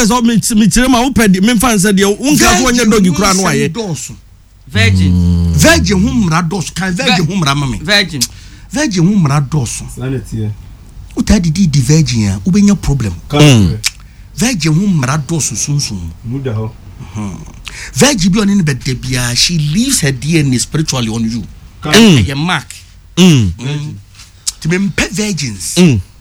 so me tire ma wo pedi me fan say de unka so onye dogi kura no aye virgin humra dos kan virgin humra mame virgin humra dos sanity utadi di virgin ya ubenya problem virgin humra dos sunsun muda ho virgin bi oni be bia she leaves her DNA spiritually on you your mark to be virgins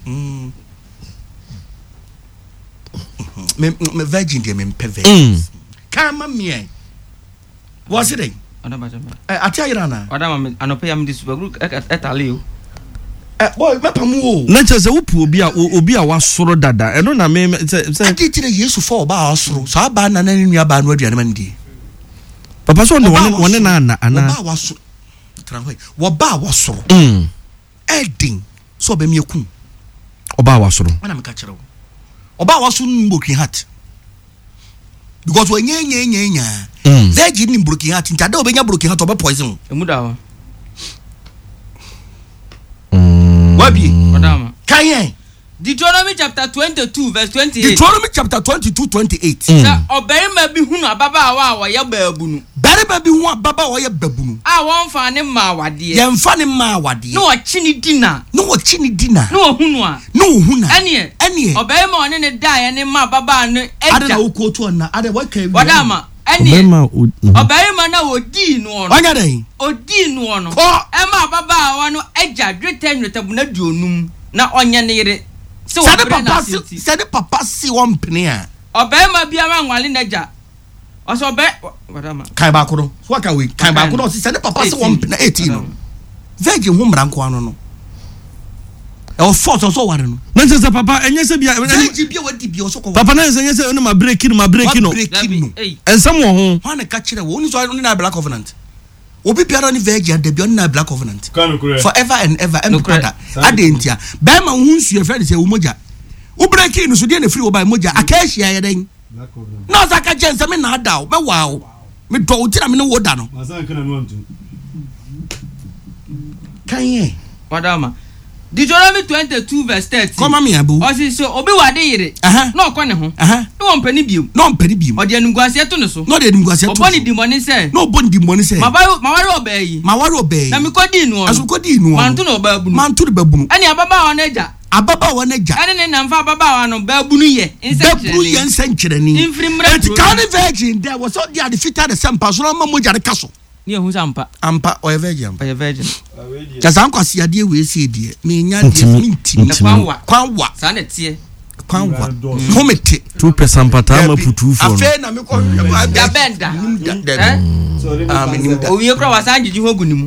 me virgin de me virgins kama me was it atia irana odama anope am this super group etaleo boy mepamu na chese wupu obi a wasoro dada eno na me say atitire Yesu for ba wasoro so aba na nanu aba no aduane mandi papa so won na ana ba wasoro tranwe wo ba wasoro edin so be mieku oba wasoro ana me ka kire wo oba wasoro mbokin hat because when nya virgin ni broken heart ntada obenya broken heart obe poison emuda ho wabi madam kayen Deuteronomy chapter 22 verse 28 Deuteronomy chapter 22:28 sa oberima bi hunu ababaawa wa ya baabunu berima bi hu ababa wa ya babunu a won fa ne ma wade ye mfa ne ma wade no wachi ni dina no hunu a ene oberima one ne da ya ne ma baba no eja ade na wokoto na ade wa kai wadama oberima na odi no ono onya den odi no ono e ma ababaawa no eja dwetanwetabu duonum na onye ne yire sade papa si won pene a oberima bia ma nwale naja oso be wadama kai ba ko do so ka we kai ba ko do sade papa si won pene 18 no virgin hu mra nko ano no e o force so ware no na se papa enye se bia virgin bia wadi bia so ko papa na enye se no ma break no ensam wo ho ho na ka kire wo ni so na black covenant obi biara ni virgin de bia na black covenant forever and ever and brother adentia be ma hu nsu friend say wo moja wo break in so de na free wo by moja akashia ya den na za ka jense me na ada wo be wow me do wo tira me no wo da no kan wadama Deuteronomy 22 verse 30 come me abu osi so obi wade yire no okone ho no ompani biom odi anunguase to ne so no de anunguase to oboni dimoni se no oboni dimoni se maware obayi na mi kodi nu aso kodi nu mantu no babunu ani ababa wa naja ani ne namfa ababa wa no babunu ye nsenkyereni enti kan virgin there was all the defeated the same person no moja de kaso ni ehun sampa ampa o virgin Kasa nkwasi ade we se die me nya de mintim kwanwa sa na tie kwanwa komete 2% pata ma putu fo afa na me ko ya benda o wie kra wasa ngiji hogu ni mu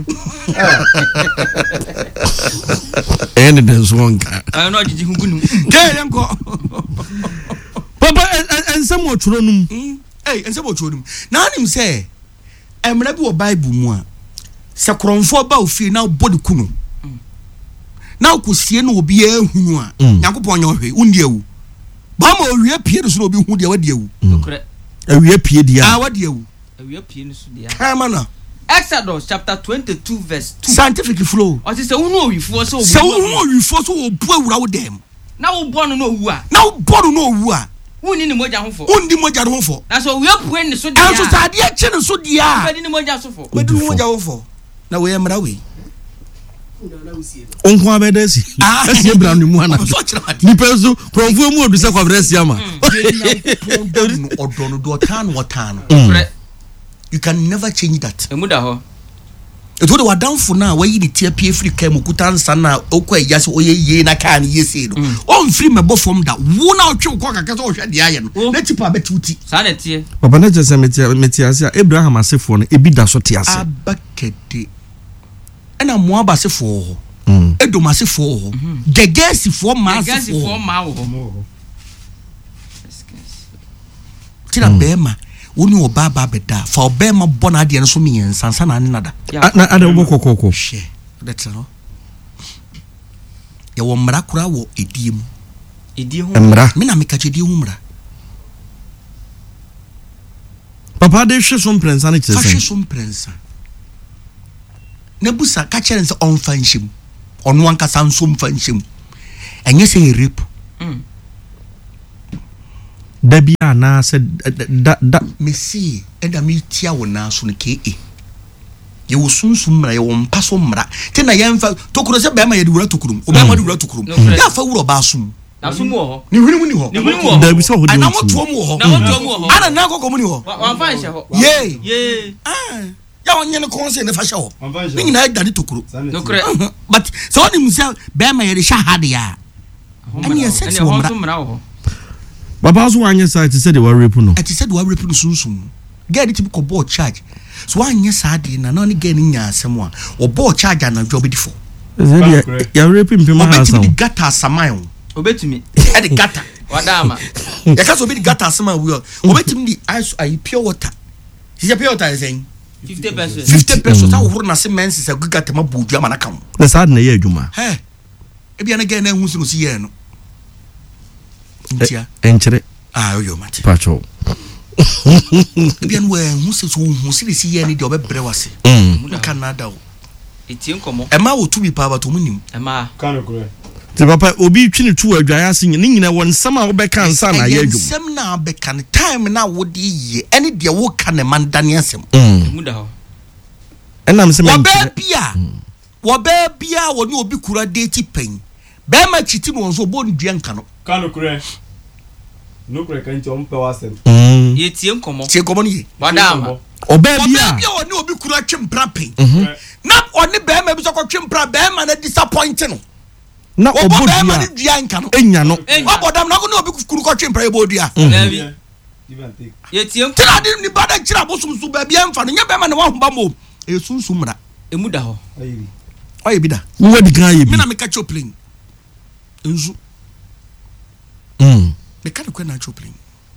ene den songa no ngiji hogu ni mu ke yanko papa ensam otworo num ensam otworo num na anim se emre bi wo bible mu a se kronfo ba ofie na body kunu na okosie no obi ehunu a yakopon nyo hwe undi ewu ba ma owie pie no so obi hu de wadi ewu awie pie dia wadi ewu awie pie no so dia kama na Exodus chapter 22 verse 2 scientific flow o se unu owifo so obu awura wo dem na wo bonu no owu a woni ni moja ho fo undi moja ho fo na so we pue ni so dia anso sa de eche ni so dia we ni moja so fo we du moja ho fo na we emra we onko abedesi esi ebra ni mu ana ni peso kronfo mu odu se kwabresi ama odono do tan wotano you can never change that emuda ho eto de wadanfo na wayi ni tie pie free kai mukuta nsa na okwa eyase oyeye na kan yesi no on free mebo from that wo na otwe ko kakasa o hwede aye no na tipa betuti sa na tie papa na jese metiase Abraham asefo no ebi da so tiase abakede ena mo abasefo ho Edom asefo ho gegesifo ma ho tira bema woni obaba beda fa obema bona de no so miyen sansa na nada na ada wo kokoko she that's all ya wo mra kura wo ediem mra me na me ka chedi hu mra papa de hwe so mprensa na chese hwe so mprensa nebusa ka chere nse on fanshim onu anka sanso mfanshim enye se rape Debia na said that me see eda me tia wona so ne ke ye wo sunsun mra ye wo mpaso mra te na ye mfa tokuro se be ma ye de wura tokurum o be ma de wura tokurum ya fa wuro ba sum na sum ho ni hwini mu ni ho da bi so ho ana mo tuo mu ho ana na kokko mu ni ho wa fa nche ho ye ya onye ne kon se ne fa hye ho ni na da ni tokuro but so oni mu se be ma ye de shahade ya ani ye sex wo mra Baba so anya side said they were rape no. It said they were rape sunsun. Get it to board charge. So anya side na no ni get ni nya asem a. O board charge na job di for. Ya rape mpema hasa. Obetimi gata saman. Obetimi. E de gata. Wadama. Ya kaso obi di gata saman we. Obetimi di ice pure water. Is pure water is saying 50 pesos. 50 pesos ta wo na se mense se gata ma buju ama na kam. Na sad na ye adwuma. He. E bia na get na hu si ye no. Ntia enchire oyo mate pacho bian we hu se so hu se si ye ni de obebre wase mu Canada o etie nkomo e ma wo tu bi pa ba to mu nim e ma kanokure te papa obi twini tu adwan ase ni nyina won sama wo be kan sa na ye adwum sem na be kan time na wo de ye ene de wo kan man dane asem mu da ho enam se men wo be bia wo ni obi kura date pen be ma chiti no so bo ndua nka no kanokure no kure kan ti o mpe wasem ye tie nkomo ni wadama oba bia wo ni obi kura twempra pen na oni be ma bi so ko twempra be ma na disappoint no na obodua ma ni dua nka no enya no obodam na ko ni obi kuru ko twempra e bodua ye tie nkomo tira di ni bada kira bosum su ba bia mfa no nya be ma na wa homba mo e sunsu mra emu da ho oye bi da wo di kan ye bi me na me ka choplin nzu me ka ko na choplin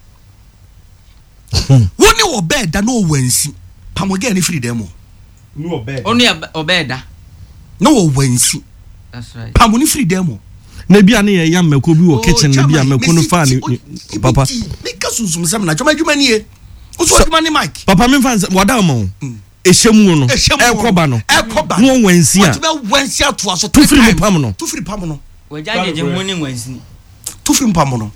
woni wo bed da no wansi pamoge ni free dem no bed oni obeda no wo wansi that's right pamoni free dem na bia na ye yam meko bi wo kitchen na bia meko no fa ni papa me ka sunsun sam na choma djuma ni e o so djuma ni mic papa me fa wada mo ehemu no ekoba no no wansi a o be wansi ato aso tu free pam no tu free pam no wajaje moni wansi tu free pam no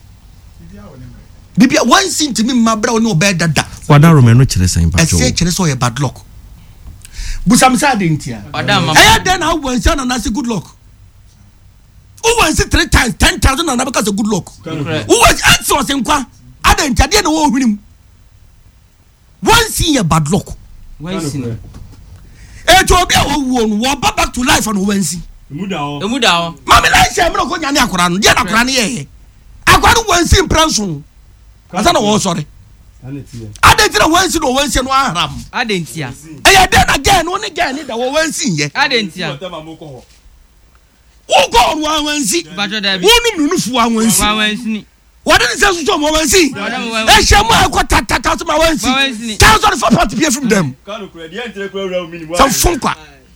bibia wansi ntimi mabra oni obeda da wada rome no kire san pacho e se kire so ye bad luck busam sa de ntia wada mama e den how wansi na say good luck who wansi 3 times 10,000 na because of good luck who was answer say nkwa ada ntia de na wo hwinim wansi ye bad luck wansi e to obi a wo no wo back to life and wansi emu da ho mama la sha me ko nya ne akora no de na akora ne ye akora no wansi imprenso asa na wo sorry adentira wansi no wansi no haram adentia e de na gen no ne gen ni da wo wansi ye adentia wo go no wansi bajo da bi wonu nufu wansi ni wada ni se so mo wansi e sha mo ko tatata so ma wansi thousand for part be from them kanokure de entere kura ura minimum some funkwa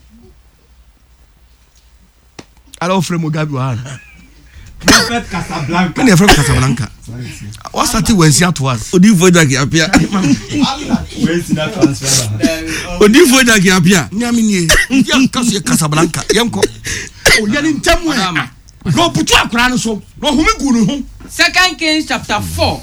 alo fremo gabi wa Prophet Casablanca kani e fremo Casablanca what start wansi ato us odifo da ki apia wansi na transfer odifo da ki apia nyami ni ya kaso Casablanca yenko o ya ni ntemu e no putu akura no so no humi gu no hu 2 Kings chapter 4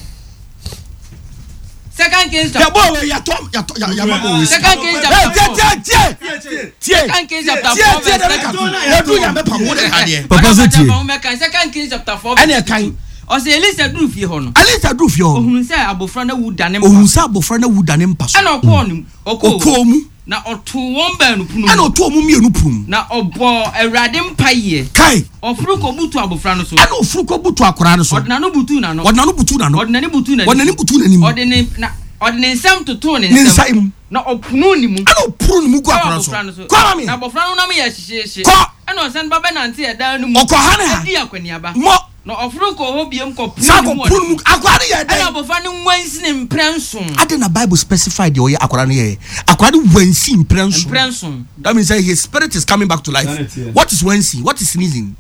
2 Kings chapter ya boy ya mabo we 2 Kings chapter 4 2 Kings chapter 4 ya do ya me pamo de hade papa se tie 2 Kings chapter 4 ene kan o se Elisa du fie ho no Elisa du fie ho ohun se abofra na wu dane mpa ohun se abofra na wu dane mpa so ana okonu okomu na otu won ba nu punu ana otu omu mienu punu na obo awrade mpa ye kai ofuru ko butu abofra no so ana ofuru ko butu akora no so odna no butu na no odna no butu na no odna ni butu na odna ni butu na ni odne nsam toto ne nsam na opunu ni mu ana opunu ni mu kwa akora so kwa mi na abofra no na me ya hihye kwa ana osan baba na nte ya dan no mu okohane ha di akwaniaba mo na ofuru ko ho biem ko punu mu akora ya dan ana abofra ni wansi ne mprenso ade na Bible specified o ya akora no ye akora ni wansi mprenso that means his spirit is coming back to life what is wansi what is sneezing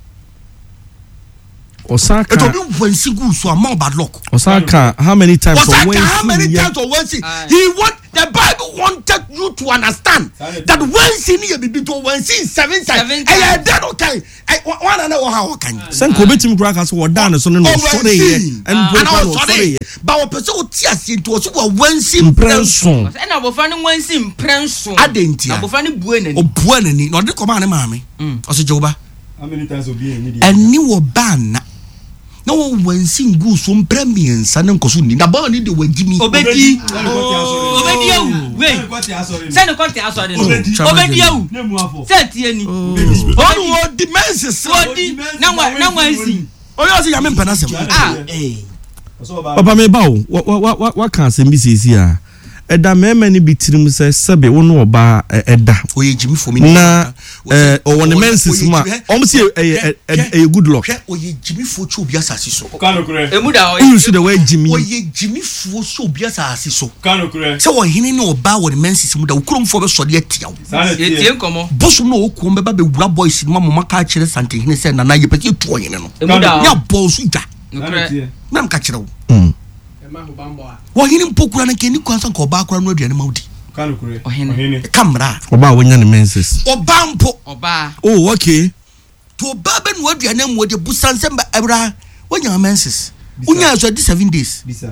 Osaka it will be wansi go so among bad luck Osaka how many times Osaka how many times or wansi he want The Bible wanted you to understand that when sin you be to when sin 7 times. Eh that okay. One and how can. Sen ko betim kura ka so wodan so no sorry ye. And sorry. But what person tia sin to so when sin prenson. And abofra no when sin prenson. Adentia. Abofra no buenani. Obuenani. No de command maame. Oso Jehovah. How many times obi en media? Eni wo ban na. No when sin go so premier san nkoso ni. Na ba ni de wagimi. Obedi awu. Wait. Send ko te asori no. Obedi awu. Set ye ni. Onu wo dimensions. Odi na wa sin. Oyo se ya me mpana sem. Papa me ba what can say me sisi a eda mema ni bitirim se sebe wo no oba eda oye jimi for me na o won menses ma o mse e good luck oye jimi fo chu obi asase so kanokure emu da o use the way jimi oye jimi fo so obi asase so kanokure se wo hene ni oba wo menses mu da okurom fo be so de atiawo etie nkomo boso no okuom be ba be wura boys ni mama ka kire sante hene se na na ye peke tu oyene no emu da ya boss uja nokre nam ka kire wo wahini mpokura na keni kwansa nko ba akura no aduane maudi kanokure ohene kamera oba wonya ne menses oba mpo oba oh okay to oba be no aduane mu de busanse ba ebra wonya menses unya so 7 days bisa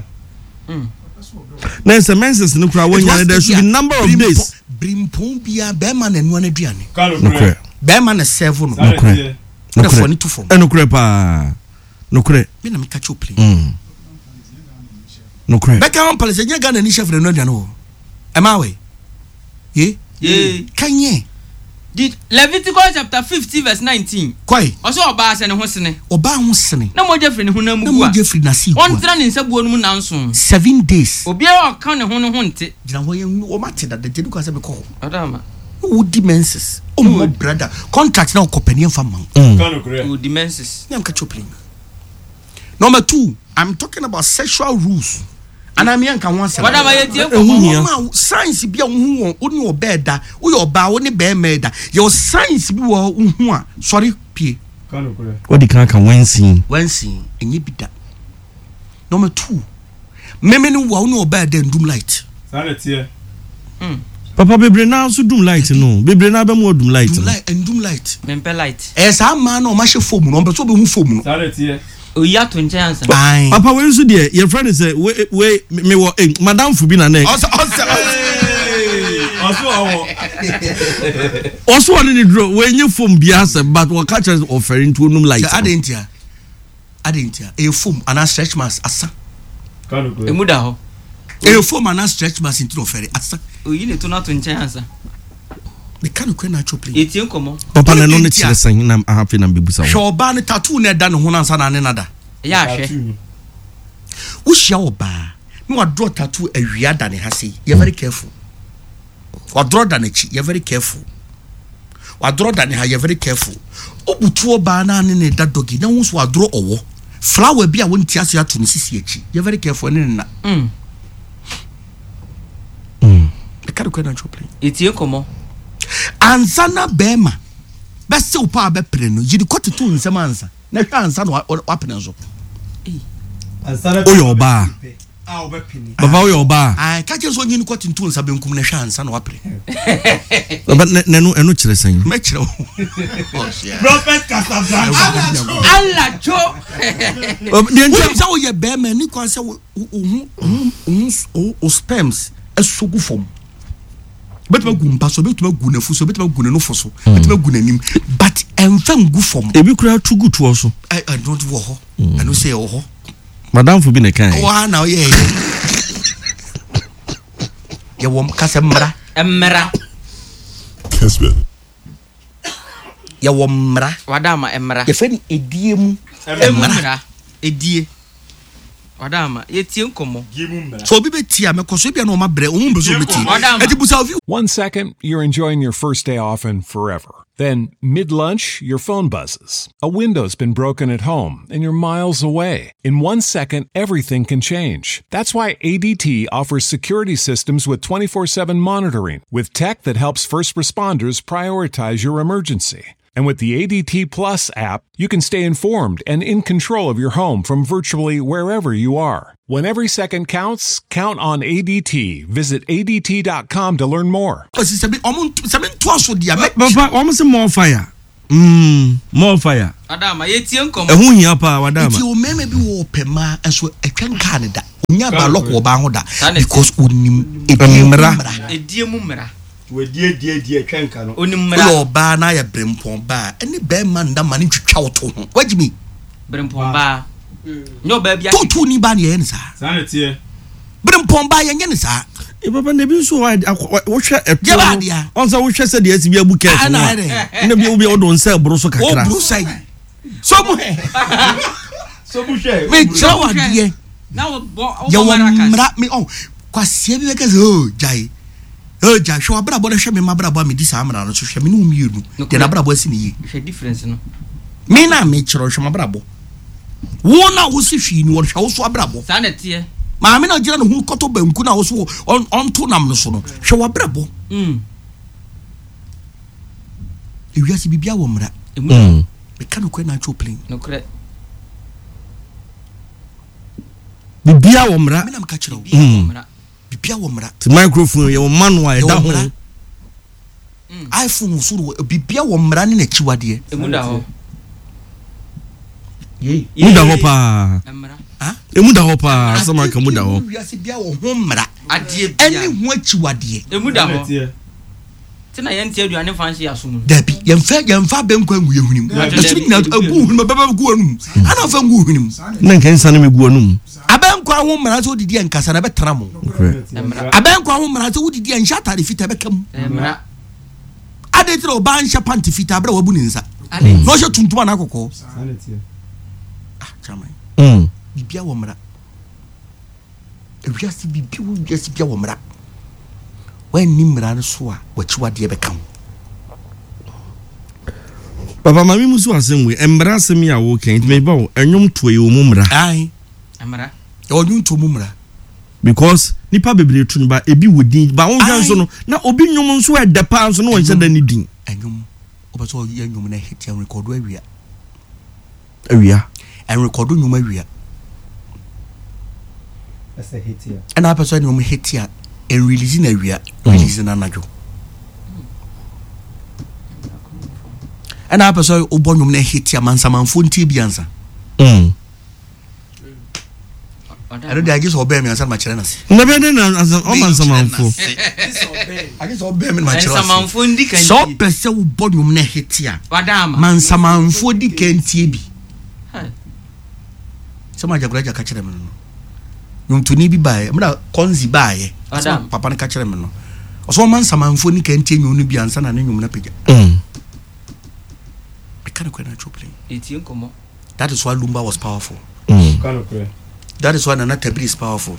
na se menses no kura wonya there should be number of days brimpon bia be ma na nu aduane kanokure be ma na 7 no nokure na foni to fom enokure pa nokure me na me catch up play no credit. Beka on palace nya Ghana ni chef no aduane ho. Ema we. Ye? Kanye. Did Leviticus chapter 50 verse 19. Kwai. Oso oba se ne ho sene. Oba ho sene. Na mo jefri ne ho na mu Na mo jefri na si. On tra ne nsabuo no mu nanso. 7 days. Obi a ka ne ho no ho nte. Gina ho ye o mate da de ko ase be ko. Adama. Wo dimensions. O mo brother. Contract na company en fam. kanokure O dimensions. Nyam ka chopling. Number 2, I'm talking about sexual rules. And I'm young can once. What am I eating? Science be a who on beda, or your bow only bear made. Your science be sorry, P. kanokure What the can when seen And ye be that. Number 2, Memenu won't know bad than doom light. sanetie Papa bebre na so doom light no bebre na be mo doom light Doom light and doom light. Mempe light. As a man or mashe foam, no, but so be who foam. sanetie Oya to nche ansa. Papa we so there your friend say we me wo madam Fubi na neck also one ni draw when you foam biasa but what catch us offering to num light Adentia. A foam and a stretch mass asa. kanokure Emu da ho. A foam and a stretch mass into ferry asa. Oyi ne to na to nche ansa. The kind of natural play. Etie nkomo. Papa na no ne chire san na happy na bebusa wo Shoba ne tattoo na da ne ho nansa na ne nada. Ya hwe. Wo hia oba. No draw tattoo awia da ne ha sei. You very careful. Wa draw da ne chi, you very careful. Wa draw da ne ha, you very careful. Obutu oba na ne da dogi na wo so wa draw owo. Flower bi a won ti ase ato ne sisi achi. You very careful ne na. The kind of natural play. Etie nkomo. Ansana bema bese upa abepre no yidi kotetu nsem ansa na hwa ansa no wapene so oyo ba baba oyo ba ai ka je so nyini kotetu nsa benkum na hwa ansa no wapre baba enu chire san me chire prophet Casablanca Allah cho. wo sa wo ye bema ni kwa se o sperms esogu fom betuma gu mpa so betuma gu nafu so betuma gu no foso betuma gu nanim but enfam gu fom ebi kura to gu to so I don't wo ho I no say wo ho madam Fubi ne kan wa na ye ye wo kasa mra Emra. ye wo mra Wadama emra. ye fe ni edie mu Emra. Edie. Wadama yetie nkomo. so bi betia me koso bia no ma bre o mu beso beti eti busa ofi 1 second, you're enjoying your first day off and forever. Then, mid-lunch, your phone buzzes. A window's been broken at home and you're miles away. In 1 second, everything can change. That's why ADT offers security systems with 24/7 monitoring, with tech that helps first responders prioritize your emergency. And with the ADT Plus app, you can stay informed and in control of your home from virtually wherever you are. When every second counts, count on ADT. Visit ADT.com to learn more. Almost more fire. More fire. Adama, yetien kom. Ehu hia pa wadama. Ti o meme bi wo pema enso etwen Canada. Onya ba lok wo ba ho da because onim ediemu mra. We die etwen ka no. Onim mra. Wo ba na ya brempon ba. Eni be man da man twitwa wo to ho. Wajimi. Brempon ba. Nyo ba bia. To ni ba ne ye nsa. Sa na tie. Brempon ba ye nye nsa. E papa ne bi so wo hwe eto. Ye ba dia. Onso wo hwe se de asi bi abuke. Ana ne bi obi odo nsa bro so kakra. O bro sai. So mu share. Me chawa die. Na wo ya mra me kwasie bi beka so jai. Ja hwe abrabo na hwe me mabrabo me di sa amra no so hwe me no mienu. De na abrabo asi ne yi. Hwe difference no. Me na me chiro hwe mabrabo. Wo na wo si hwe ni wo hwe wo so abrabo. Sa na tie. Ma me na gira no hu koto banku na wo so on to nam no so no. Hwe wo abrabo. Ewiase bibia wo mra. Me kanu ko na choplin. No kre. Bibia wo mra. Me na me ka chiro. Bibia wo mra. The microphone ye wo manual e da ho. iPhone so bibia wo mra ne na chiwade. Emu da ho. Mu da ho pa. Emra. Emu da ho pa, sama ka mu da ho. Ewiase bia wo ho mra. Adie bia. Eni ho chiwade. Emu da ho. Tina yenti aduane fanshi asum. Dabi, yemfa benkwa ngu yehunim. Esu nyina abu hunum baba gu anum. Ana fa ngu hunum. Na nka nsa na me gu anum. Abenkwa ho mra so didi enkasa na betara mo. Abenkwa ho mra so didi enhya tare fita bekam. Emra. Ade tire oba nhya panty fita abra wabu ninsa. No hye tuntuma na akoko. Chairman. Bibia wo mra. Ewiase bibia wo wiase bia wo mra. When nimra no so a wachiwade be kam. Papa mami musu asem we embra asem ya wo kan me ba wo enwom to ye wo mumra. Ai. Emra. Onwum to mumra. Because nipa bebre tunu ba ebi wodin ba won hwan so no na obi nwom nso e depa nso no won hye da ni din. Enwom obaso ye nwom na hit and record awia. And record nwom awia. That's a hit here. And I person nwom hit here. And releasing a real releasing another. And I person ubonum ne hit ya man saman funti biansa. I don't I just obey me and my channels. Never then as an man saman fu. I just obey me my channels. Saman fundi kan. So person ubonum ne hit ya. Wadama. Man saman fundi kan tiebi. Sama jaguraja kachire me no. Nyum tuni bi bae, mra konzi bae. Papa ne ka kire me no. Oso man samanfo ni kan tie nyum no bi ansa na ne nyum na pega. Be kan ko na choplin. Etien komo. That is why Lumba was powerful. That is why Nana Tabri is powerful.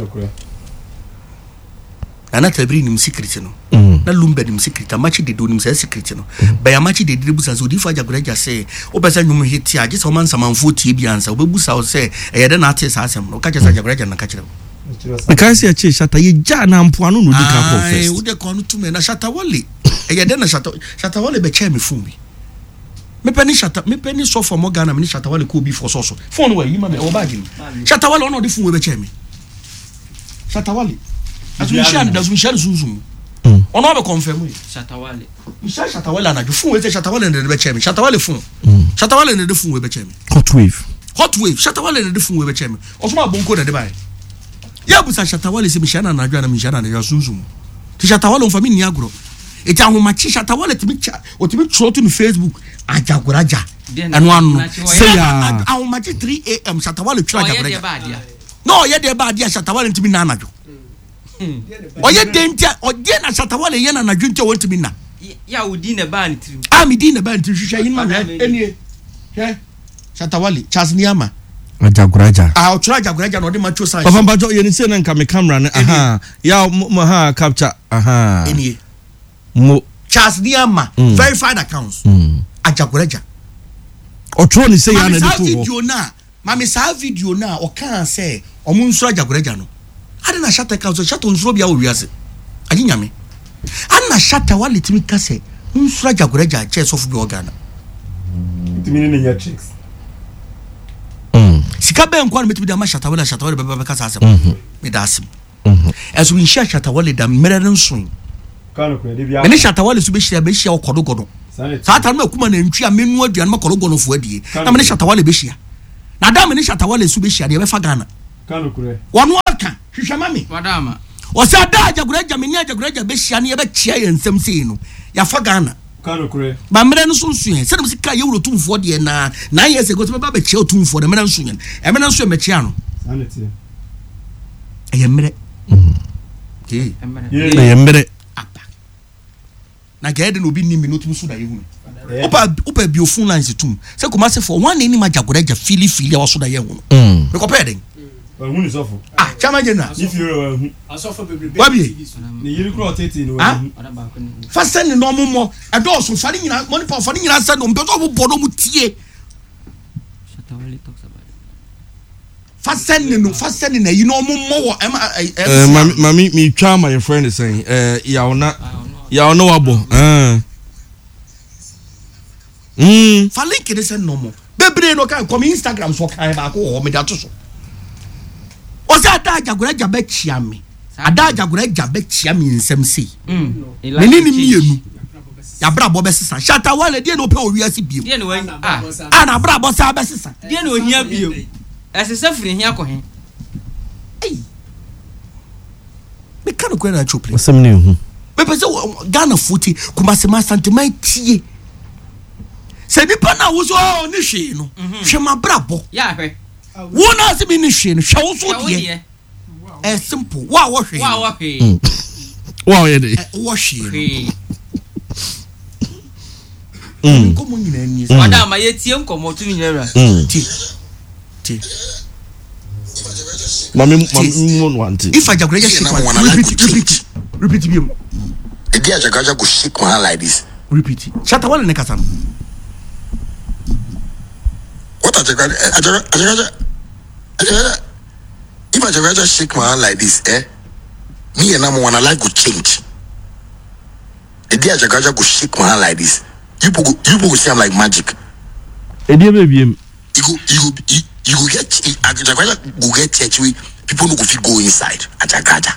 Nana Tabri nim secret no. Na Lumba nim secret, amachi de do nim say secret no. By amachi de busa so di fa jaguraja say, o pesa nyum hit ya, just man samanfo tie bi ansa, o be busa o say, e de na artist asem no. Ka je sa jaguraja na ka kire. Because ya che shata ye ja na mpoano no di ka ko first. Wo de ko no tume na shata wale. E ye de na shata wale be che me fun bi. Me penny so for Morgana me shata wale ko bi for so. Phone we yima me o bag ni. Shata wale ono de fun we be che me. Shata wale. Azu nshia da zu nshia zunzum. Ono be confirm we. Shata wale. Shata wale na ju fun we say shata wale na de be che me. Shata wale fun. Shata wale na de fun we be che me. Hot wave. Shata wale na de fun we be che me. Osuma bonko na de bai. Ya busa shatawale se mishana na adwa na mishana na yasunzum ti shatawale mfa mi ni agro eti ahomachi shatawale timi cha otimi trotu no Facebook ajaguraja anu anu say ya ahomachi 3 am shatawale twa ajaguraja no ye de ba dia shatawale timi na anadwo oye dentia oje na shatawale ye na anadwo ntia wontimi na ya udi na ba ni trim mi di na ba ntiri hwehwe yin ma enie he shatawale Charles Niama ajaguraja otwa ajaguraja no de macho sai papa bajo ye ni se na nka me camera ne ya mo capture enie mo Charles Niama verified accounts ajaguraja otro ni se ya na de to video na mami sa video na o kan say omun nsura ajaguraja no ade na shata ka so shata nsuro bia o wiase aginyame ana shata wale timi ka say nsura ajaguraja che so fu bi ogana timi ne nya tricks sika be nkwa no metimi da ma shatawale be kasa asem me da asem eso in share shatawale da mere nson kanu ko de bia me ne shatawale so be hia okodogodo sa ta na kuma na ntwi a menu aduan ma kodogodo fo adie na me ne shatawale be hia na da me ne shatawale so be hia de be fa Ghana kanu ko wono aka hwehwa mami wadama o sa da aguraja me ne aguraja be hia ne ye be chia ye nsem sei no ya fa Ghana kanu ko ba mere no so nsu he se dem sika ye wuro tumfo de na years ago to be chia tumfo de mere nsu yen e mere nsu me chia no sanity e mere ye mere na gaade no bi ni minute musu da ye hu opa bi ofun lines tum se ko ma se for one ni ma jagoreja fili a waso da ye hu no me ko peden hu ni sofo chama jena if you hu asofo bebrebe wabi ni yiri kro 30 no hu fa sen no mo e do so fa ni nyina money pa fa ni nyina sa no mbe to bodo mu tie Shatawale talks about fa sen na yi no mo wo mami me twa my friend is saying ya ona wabo fa link ni sen no mo bebre no kan come Instagram so kan ba ko ho me da to so o sa da jagoreja be chia me ada jagoreja be chia me nsem sei me ni mienu ya brabo be sesa Shatawale die no pe o wiase biem die no wan na brabo sa be sesa die no hia biem esese firi hia ko he me kan ko na chople asem ne hu me pese Ghana futi kuma se ma sentiment tie se di pa na wo so ni hwe no hwe ma brabo ya hwe wo na se bi ni hwe no hwe wo so die simple wa wo hwe wow ye de wo hwe komo nyina ni wada ma ye tie nkomo tu nyera ti mami won want if I jagoreja shake repeat bim the day Jagoreja go shake my hand like this repeat Shatawale ne kasam what Jagoreja if Jagoreja shake my hand like this me and I'm wanna like go change the day Jagoreja go shake my hand like this you go see I'm like magic edie bebiem you go get Jagoreja go get church we people no go fit go inside Jagoreja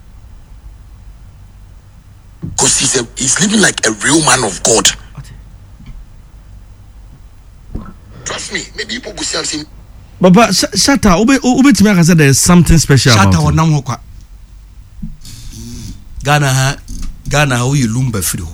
because he's living like a real man of God. Trust me, maybe people go see him saying Baba Shatta ube timi aka say there is something special about Shatta wonam ho kwa Ghana wo yilumba firi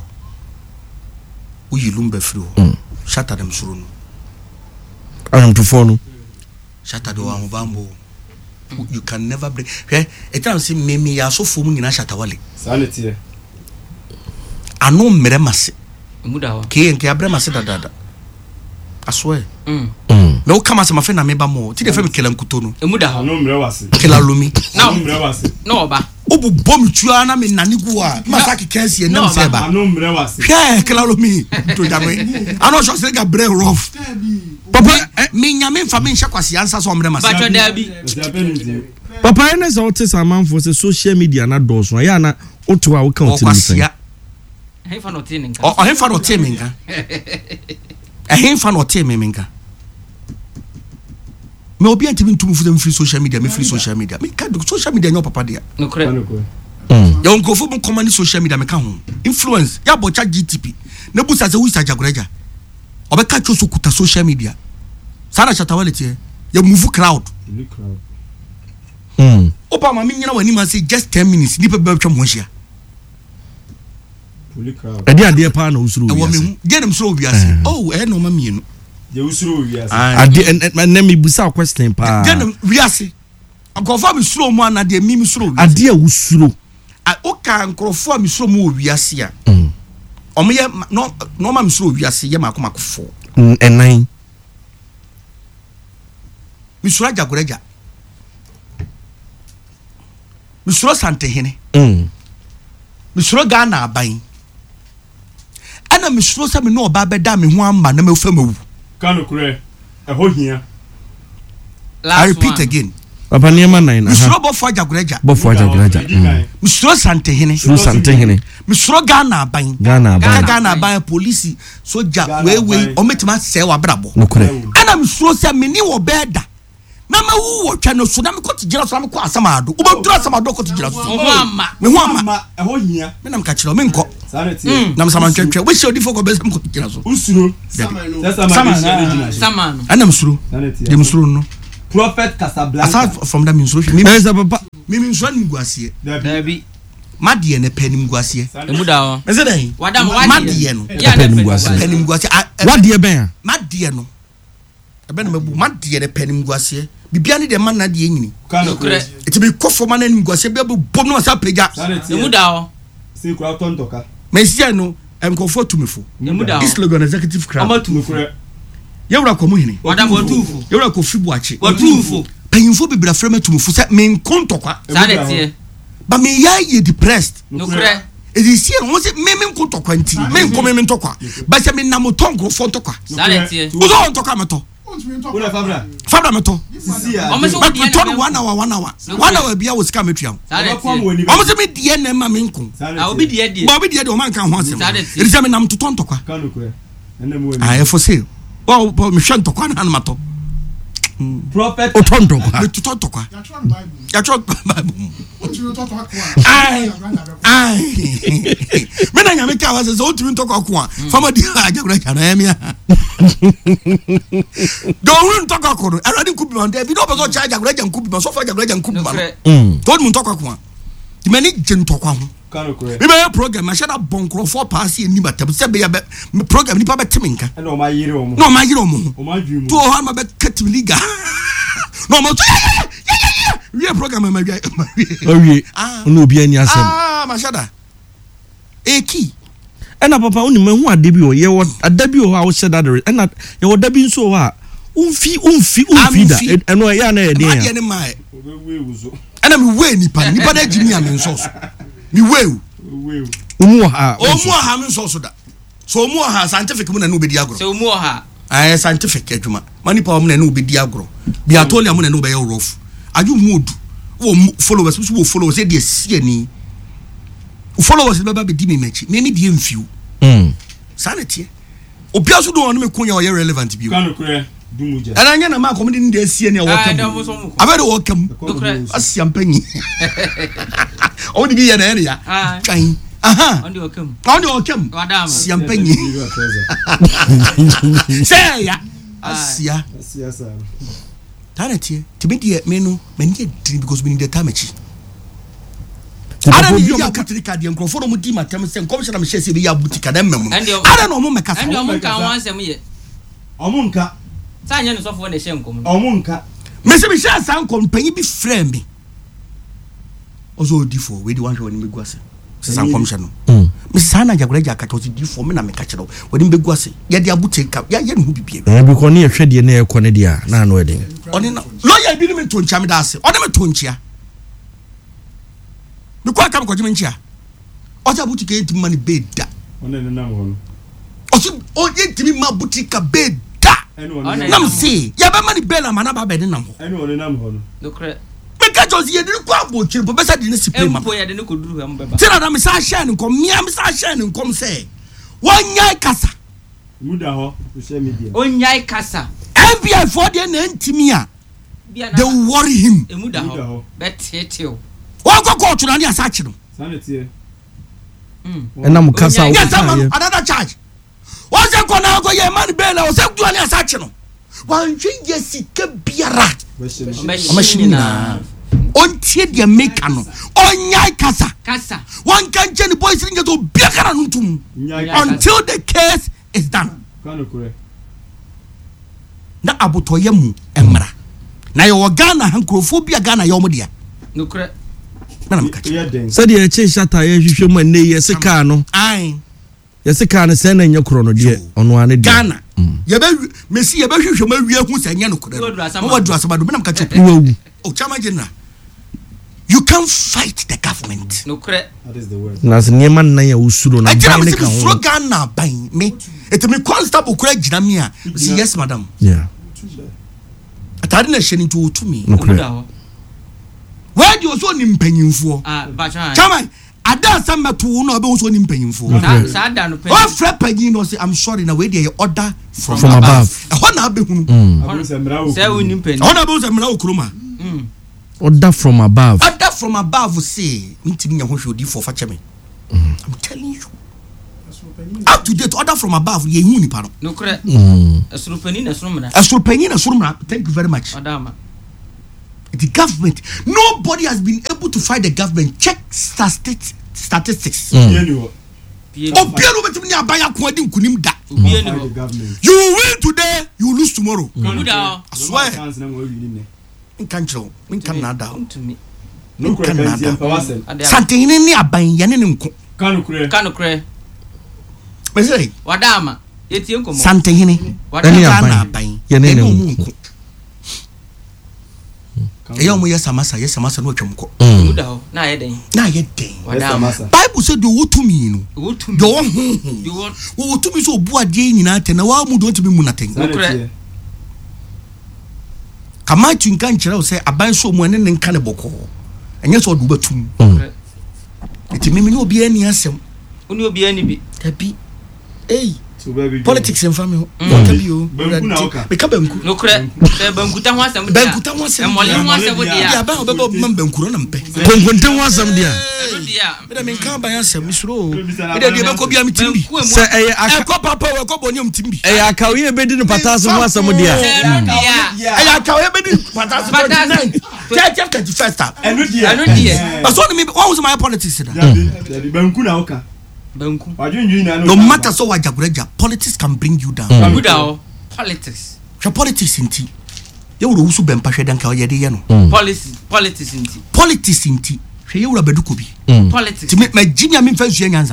ho Shatta dem suru no am to phone Shatta do an bambo you can never break it am say me ya so fo mu nyina Shatawale sanity ano mmeremase muda wa ke nke abremase dada aswe me o kama se ma fe na me ba mo ti de fe me kela nkuto no muda ha no mrewase kela lumi no mrewase no ba obu bom tua na me nani gu a masaki kensi e nem se ba no mrewase hwe kela lumi to jame ano so se ga bre rough papa me nyame fa me nhya kwase ansa so mremase ba da bi papa ene so otis amanfo se social media na do so ya na oto a wo kan otis Hefa no teninga. Hefa no teninga. Hefa no teninga. Me obi antimi ntumu fu dem free social media, me free social media. Me ka social media nyo papa dia. No kre. Ya onko fu bon command social media me ka ho. Influence ya bocha GTP. Na busa se wisa Jagoreja. Obeka choso kuta social media. Sana Shatawale tie. Ya move crowd. Opa ma me nyina wani ma say just 10 minutes ni pe be twa mo hia. Ade pa na usuru wiase get them so wiase no ma mienu je usuru wiase ade na me busa question pa get them wiase akofa mi suro mu ana de mi suro wiase ade a usuru o ka nkrofo mi suro mu wiase a omo ye no ma mi suro wiase ye makomako enan mi suro Jagoreja mi suro Santehene mi suro Ghana aban ana me suro se me no oba beda me ho amba na me fa mawu kanu kure e ho hia I repeat again papa niema nine na misro bofo ajagoreja misro santehene misro Ghana aban police soja we ometima se wa brabo ana misro se meni wo beda na ma wo twa no so na me koti gira so na me ko asamado wo bodura asamado koti gira so me ho ama ho hia me nam ka kire me nko na me sama ntwetwe we shodi fo ko be sam koti gira so usuro sama ana misro de misro no Prophet Casablanca. Aside from that means me papa me means run nguasie Dabi madie ne penim nguasie emuda ho ese den wadam madie no penim nguasie wadie ben madie no ebe na mabu madie ne penim nguasie bibia ne de man na de nyini eti be kofo man na nguasie be bom no asa peja emuda ho se kura tontoka mesia no emkofo tumefo emuda ho this logo executive crowd amatumefo yewura ko muhini wadam watufo yewura ko fibuache watufo panyimfo bibira frema tumefo se me nkontokwa sanetie ba me ye depressed nokre edisi no se me nkontokwa nti me nko me ntokwa ba se me namotongo fo ntokwa sanetie uzo ntokwa meto ula fabra meto sisia omeso but to 1 hour bia wo sika metuam omeso me die na ma me nko obi die ba obi die de o man kan ho asem edisi me nam to ntokwa kanokure enemu ah for sale well me shanto kwa na mato prophet otondo kwa me tutonto kwa ya tro ai me na nyame ka wase so otumi ntokwa kwa fama di agura kana emia do hu ntokwa ko eradi kubi on de bi do bezo charge agura jan kubi so fa agura jan kubi ba to mu ntokwa kwa di mani je ntokwa ho kanokure me be program ma shada bonkro for pass ni batam se be ya program ni pa beteminka no ma yire omo o ma dwumu to ha ma be katim liga no ma we program ma owie no obi ani asem ma shada eki ena papa oni mahu adebi o ye wo adabi o ha wo sheda de ena ye wo dabi nso ha umfi da eno ya na ye den ya ade ne mai ena mi we nipa na jimi am nso so mi we omu ha mi nso so da so omu ha scientific mu na no be di agro so omu ha scientific adwuma mani pa mu na no be di agro bi atolia mu na no be rough aju mood wo followers wo followers e dey see ni followers be ba be di me machi me me di mfiu sanity obi aso do on me kunya o ye relevant bi kanokure dumuja ana nya na ma komedi ndi asie ne o kam abede o kam asiam panyi o di bi ye na area kan aha on the okam asiam panyi say ya asia sa tanati tibidi me no me need because we need the time chi ada bi o katrika de nkrofo no mu di matem se nkom na me hye se bi ya butika na mmam ada no mo meka sa omo kan wansem ye omunka sanya no sofo na hye nkom omunka me se bi hye san kom panyi bi frame me ozo di for we di wan hwe ni meguase se san kom hye no me sana jagreja ka to di for me na me ka kire we di meguase ye di abutika ya ye no bibie bi ko ne hwe de na ye ko ne dia na no eden oni na lawyer bi ni me tonchia me da ase oni me tonchia me kwa kam ko jime nchia oja butika yentimi mani beda one ne nam hono osi o yentimi ma butika beda nam si ya be mani bela mana ba be de nam ho one nam hono dokre me ka josi ye de kwa bo chiri po besa de ne sipe ma empo ya de ne koduru am beba tira na me sa share ne kom mia me sa share ne kom se wonyai kasa muda ho social media onyai kasa FBI for de na ntimi a they will worry him emuda ho beteteo wako ko tuna ni asachi no sanity ena mukasa o another charge what's ko na go ye man bela o se tuna ni asachi no wan twinje sika biara machine na on tie de make no onyai kasa one can change boys nje to biakara no ntum until the case is done kanokure na abotoye mu emra na ye wo Ghana hankrofobia Ghana ye omo dia nokre na mkachi said ye che shata ye hwehwe mu ne ye sika no ai ye sika no se na nya kro no de ono ane de Ghana ye be mesi ye be hwehwe ma wie hu se nya no kro no wadu asabado na mkachi wawu o chama general you can't fight the government nokre that is the word na se niema na ya usuro na ban ne ka ho so Ghana ban me etemi constable kura gina me a yes madam yeah atade na hye ni to otumi nokre Ada you so nimpanyimfo. Chairman, Ada some to no be so nimpanyimfo. Sada no penny. Oh, Fred Pagin no say I'm sorry na we dey order from above. Ho na be hunu. Say we nimpany. Ho na be say mra okroma. Order from above. Order from above say ntimi nya ho hwodi for fa cheme. I'm telling you. Up to date order from above ye hu nipa no. No correct. Asurupani na surumra. Asurupani na surumra. Thank you very much. Adama. The government, nobody has been able to fight the government. Check statistics. You win today, you lose tomorrow. I swear. Eyo mo yesamasa no twemko. Na yeden. Bible said you wutumi no. Wutumi. You wutumi so obu ade nyina te na wa mu don't be mu naten. Kama twinka nkyere wo say aban so mu ene ne nka ne boko. Enye so odu batum. Eti mimi no obi ani asem. Oni obi ani bi. Tabi. Hey. Politics in family. Beka banku. No kre. Bankuta ho asem dia. Bankuta ho asem. Emole ho asem dia. Ya ba obebo bankuro na mpe. Konkonte ho asem dia. Eda men kan ban asem misro. Eda de beko bia mitimbi. Se eye akọ papa we ko boni mitimbi. Eye akawe e bedi no patas ho asem dia. Eye akawe e bedi patas 49. Chapter 31st. Enu dia. But so me what was my politics da? Banku na oka. No matter so what politics can bring you down. Politics. Politics inti. You will also be empathy than Kayadi. Politics inti. Politics inti. She will be dukubi. Politics. To make my Jimmy, I mean, first answer.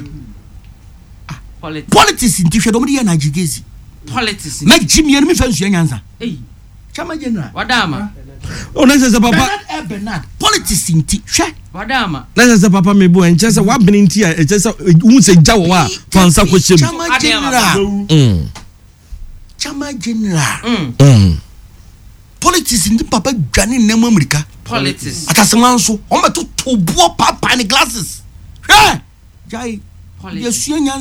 Politics inti. She don't be an Ajigezi. Politics. Make Jimmy, I mean, first answer. Hey, Chama General. Wadama. Oh, let's say papa. Bernard. Politics inti. She. Wadama. Let's say papa me bo and just what been in tia. Just who say Jawa fansa question. Chama General. Chama General. Politics inti papa Johnny name America. Politics. Akasemanso. On me to bo papa ni glasses. Hey. Jai. Yes,